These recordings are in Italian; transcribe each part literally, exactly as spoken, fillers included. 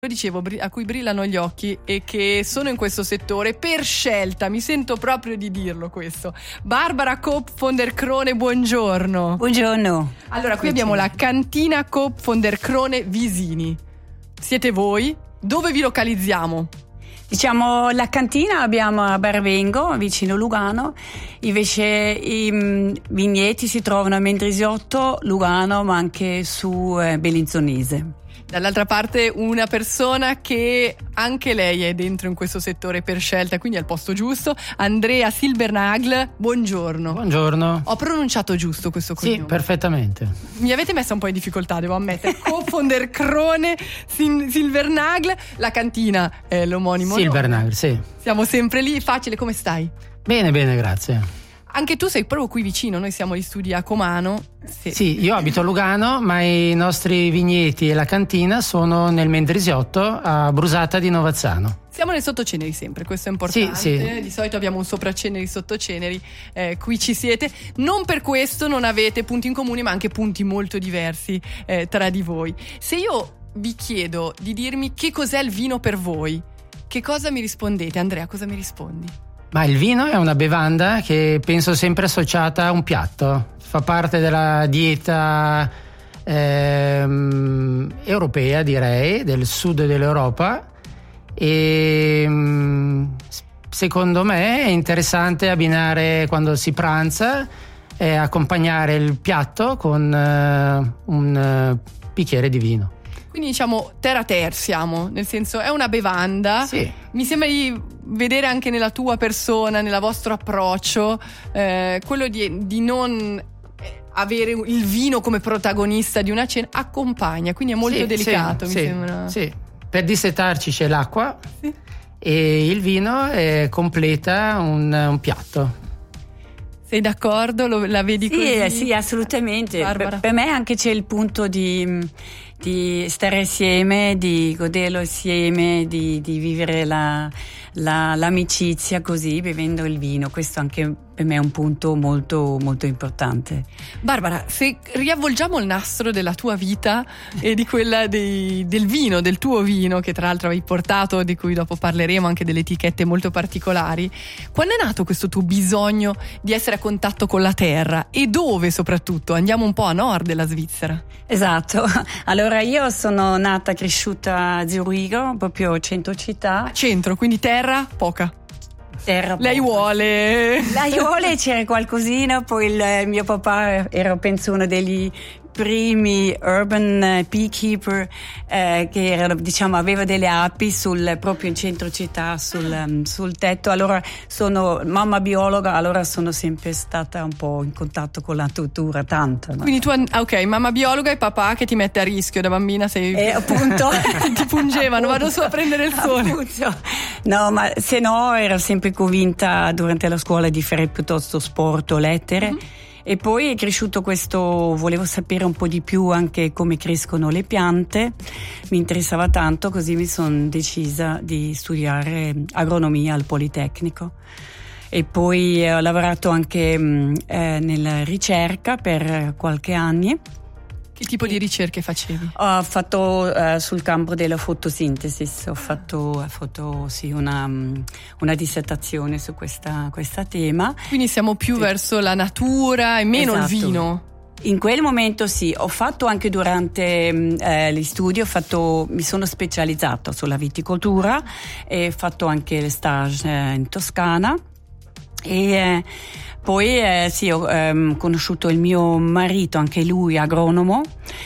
Lo dicevo, a cui brillano gli occhi e che sono in questo settore per scelta, mi sento proprio di dirlo questo. Barbara Koop von der Krone, buongiorno. Buongiorno. Allora, qui abbiamo la cantina Koop von der Krone Visini. Siete voi? Dove vi localizziamo? Diciamo, la cantina abbiamo a Barvengo, vicino Lugano, invece i mh, vigneti si trovano a Mendrisiotto, Lugano, ma anche su eh, Bellinzonese. Dall'altra parte una persona che anche lei è dentro in questo settore per scelta, quindi al posto giusto. Andrea Silbernagel, buongiorno. Buongiorno. Ho pronunciato giusto questo cognome? Sì, perfettamente. Mi avete messo un po' in difficoltà, devo ammettere. Koop von der Krone Silbernagel, la cantina è l'omonimo. Silbernagel, sì. Siamo sempre lì, facile, come stai? Bene, bene, grazie. Anche tu sei proprio qui vicino, noi siamo agli studi a Comano. Sì. Sì, io abito a Lugano, ma i nostri vigneti e la cantina sono nel Mendrisiotto, a Brusata di Novazzano. Siamo nel sottoceneri sempre, questo è importante. Sì, sì. Di solito abbiamo un sopraceneri, sottoceneri, eh, qui ci siete. Non per questo non avete punti in comune, ma anche punti molto diversi eh, tra di voi. Se io vi chiedo di dirmi che cos'è il vino per voi, che cosa mi rispondete? Andrea, cosa mi rispondi? Ma il vino è una bevanda che penso sempre associata a un piatto, fa parte della dieta ehm, europea, direi, del sud dell'Europa, e secondo me è interessante abbinare quando si pranza e accompagnare il piatto con eh, un uh, bicchiere di vino. Quindi diciamo terra ter siamo, nel senso è una bevanda. Sì. Mi sembra di vedere anche nella tua persona, nel vostro approccio, eh, quello di, di non avere il vino come protagonista di una cena, accompagna, quindi è molto sì, delicato, sì, mi sì, sembra. Sì, per dissetarci c'è l'acqua, sì. E il vino eh, completa un, un piatto. Sei d'accordo? Lo, la vedi sì, così? Sì, assolutamente. Per, per me anche c'è il punto di, di stare insieme, di goderlo insieme, di, di vivere la, la, l'amicizia così, bevendo il vino. Questo anche per me è un punto molto, molto importante. Barbara, se riavvolgiamo il nastro della tua vita e di quella dei, del vino, del tuo vino, che tra l'altro avevi portato, di cui dopo parleremo, anche delle etichette molto particolari, quando è nato questo tuo bisogno di essere a contatto con la terra e dove soprattutto? Andiamo un po' a nord della Svizzera. Esatto, allora io sono nata e cresciuta a Zurigo, proprio centro città. A centro, quindi terra poca. Terra lei poca. vuole lei vuole c'era qualcosina, poi il mio papà era penso uno degli primi urban beekeeper eh, che era, diciamo, aveva delle api sul, proprio in centro città sul, um, sul tetto. Allora sono mamma biologa, allora sono sempre stata un po' in contatto con la natura, tanto, no? Quindi tu, ok, mamma biologa e papà che ti mette a rischio da bambina, sei eh, appunto ti pungevano, vado su a prendere il sole. Appunto. No, ma se no ero sempre convinta durante la scuola di fare piuttosto sport o lettere. Mm-hmm. E poi è cresciuto questo, volevo sapere un po' di più anche come crescono le piante, mi interessava tanto, così mi sono decisa di studiare agronomia al Politecnico. E poi ho lavorato anche eh, nella ricerca per qualche anni. Che tipo di ricerche facevi? Ho fatto uh, sul campo della fotosintesi, ho fatto, ho fatto sì, una, una dissertazione su questa, questa tema. Quindi siamo più sì. verso la natura e meno esatto. il vino. In quel momento sì, ho fatto anche durante eh, gli studi, ho fatto, mi sono specializzato sulla viticoltura e ho fatto anche le stage eh, in Toscana. E eh, poi eh, sì, ho ehm, conosciuto il mio marito, anche lui agronomo,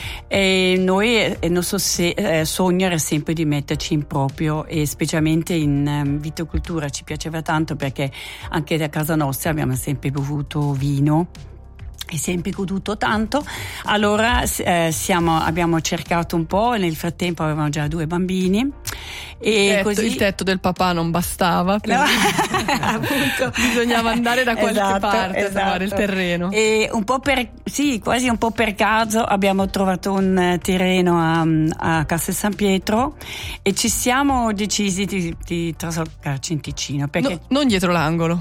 e noi eh, il nostro se- eh, sogno era sempre di metterci in proprio, e specialmente in um, viticoltura ci piaceva tanto perché anche da casa nostra abbiamo sempre bevuto vino e sempre goduto tanto. Allora eh, siamo, abbiamo cercato un po', nel frattempo avevamo già due bambini e il tetto, così il tetto del papà non bastava, no. Appunto. Bisognava andare da qualche esatto, parte esatto. a trovare il terreno, e un po' per sì quasi un po' per caso abbiamo trovato un terreno a, a Castel San Pietro e ci siamo decisi di, di traslocarci in Ticino perché no, non dietro l'angolo.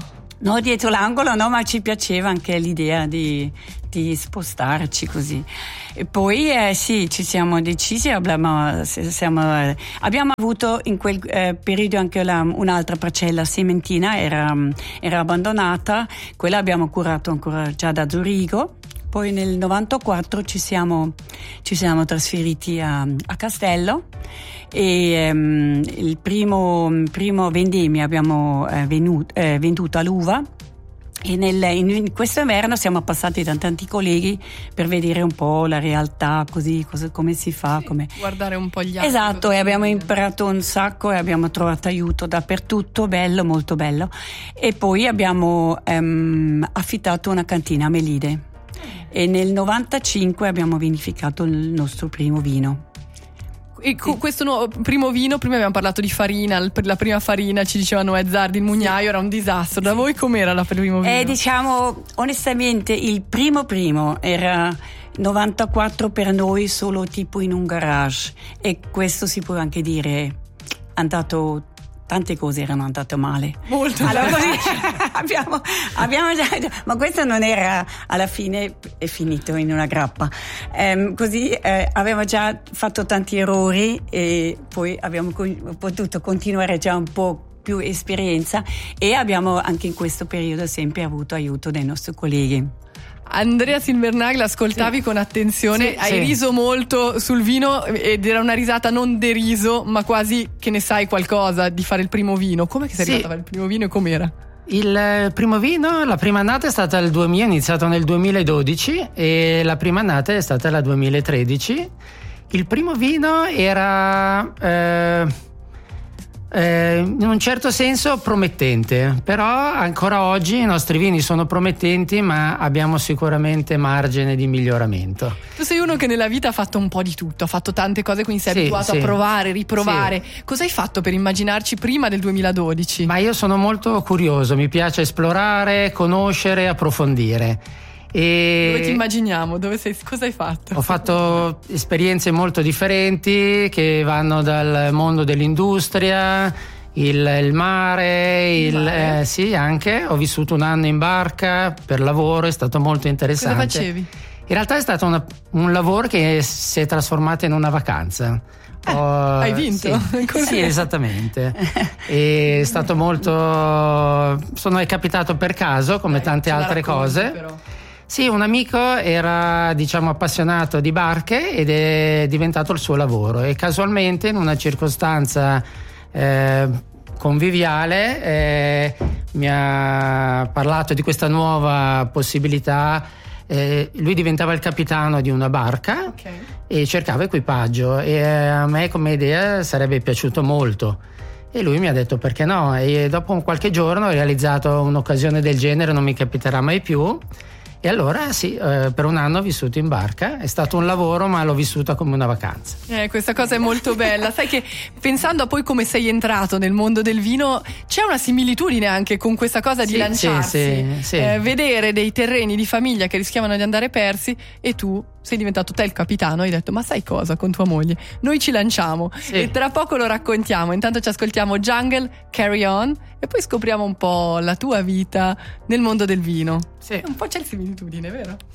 No, dietro l'angolo no, ma ci piaceva anche l'idea di, di spostarci così. E poi eh, sì, ci siamo decisi, abbiamo, siamo, abbiamo avuto in quel eh, periodo anche la, un'altra parcella sementina, era, era abbandonata, quella abbiamo curato ancora già da Zurigo. Poi nel novantaquattro ci siamo, ci siamo trasferiti a, a Castello e um, il primo, primo vendemmio abbiamo eh, venut, eh, venduto all'uva e nel, in, in questo inverno siamo passati da tanti colleghi per vedere un po' la realtà, così cosa, come si fa. Sì, come... guardare un po' gli altri. Esatto, e abbiamo imparato un sacco e abbiamo trovato aiuto dappertutto, bello, molto bello. E poi abbiamo um, affittato una cantina a Melide. E nel novantacinque abbiamo vinificato il nostro primo vino. E sì. Questo nuovo primo vino, prima abbiamo parlato di farina, la prima farina ci dicevano Ezzardi, il mugnaio, sì. Era un disastro. Da sì. Voi com'era il primo vino? Eh, diciamo, onestamente, il primo primo era novantaquattro per noi solo tipo in un garage. E questo si può anche dire, andato... Tante cose erano andate male. Molto allora, abbiamo, abbiamo già, ma questo non era alla fine è finito in una grappa. Um, così eh, avevamo già fatto tanti errori e poi abbiamo con, potuto continuare già un po' più esperienza e abbiamo anche in questo periodo sempre avuto aiuto dai nostri colleghi. Andrea Silvernagel, ascoltavi sì. con attenzione, sì, hai sì. riso molto sul vino ed era una risata non deriso ma quasi che ne sai qualcosa di fare il primo vino. Com'è che sei sì. arrivato a fare il primo vino e com'era? Il primo vino, la prima annata è stata il duemila, è iniziato nel duemiladodici e la prima annata è stata la duemilatredici. Il primo vino era... Eh, Eh, in un certo senso promettente, però ancora oggi i nostri vini sono promettenti, ma abbiamo sicuramente margine di miglioramento. Tu sei uno che nella vita ha fatto un po' di tutto, ha fatto tante cose, quindi sei sì, abituato sì. a provare, riprovare. Sì. Cosa hai fatto per immaginarci prima del duemiladodici? Ma io sono molto curioso, mi piace esplorare, conoscere, approfondire. E dove ti immaginiamo? Dove sei, cosa hai fatto? Ho fatto esperienze molto differenti che vanno dal mondo dell'industria, il, il mare, il, il mare. Eh, sì, anche. Ho vissuto un anno in barca per lavoro, è stato molto interessante. Cosa facevi? In realtà è stato una, un lavoro che si è trasformato in una vacanza. Eh, oh, hai vinto? Sì, sì, esattamente. È stato molto. Sono è capitato per caso, come Dai, tante altre cose. Però. Sì, un amico era, diciamo, appassionato di barche ed è diventato il suo lavoro e casualmente in una circostanza eh, conviviale eh, mi ha parlato di questa nuova possibilità. Eh, lui diventava il capitano di una barca okay. e cercava equipaggio e a me come idea sarebbe piaciuto molto. E lui mi ha detto perché no, e dopo un qualche giorno ho realizzato un'occasione del genere, non mi capiterà mai più. E allora sì, eh, per un anno ho vissuto in barca, è stato un lavoro ma l'ho vissuta come una vacanza. Eh, questa cosa è molto bella, sai che pensando a poi come sei entrato nel mondo del vino c'è una similitudine anche con questa cosa di sì, lanciarsi, sì, sì, sì. Eh, vedere dei terreni di famiglia che rischiavano di andare persi e tu sei diventato te il capitano e hai detto ma sai cosa con tua moglie? Noi ci lanciamo sì. e tra poco lo raccontiamo, intanto ci ascoltiamo Jungle, Carry On e poi scopriamo un po' la tua vita nel mondo del vino. Sì. Un po' c'è il similitudine, vero?